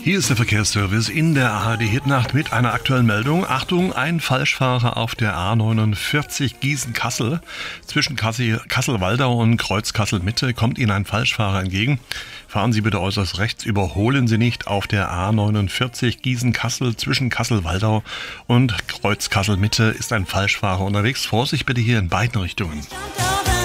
Hier ist der Verkehrsservice in der ARD-Hitnacht mit einer aktuellen Meldung. Achtung, ein Falschfahrer auf der A49 Gießen-Kassel. Zwischen Kassel-Waldau und Kreuz Kassel-Mitte kommt Ihnen ein Falschfahrer entgegen. Fahren Sie bitte äußerst rechts, überholen Sie nicht auf der A49 Gießen-Kassel. Zwischen Kassel-Waldau und Kreuz Kassel-Mitte ist ein Falschfahrer unterwegs. Vorsicht bitte hier in beiden Richtungen.